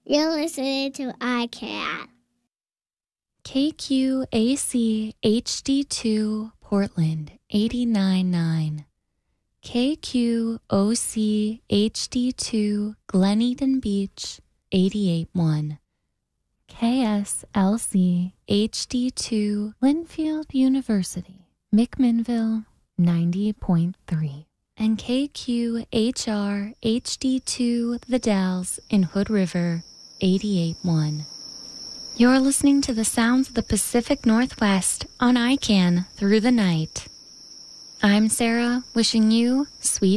You're listening to iCat. KQAC HD2 Portland 89.9. KQOC HD2 Glen Eden Beach 88.1. KSLC HD2 Linfield University McMinnville 90.3. And KQHR HD2 The Dalles in Hood River 88.1. You're listening to the sounds of the Pacific Northwest on ICANN through the night. I'm Sarah, wishing you sweet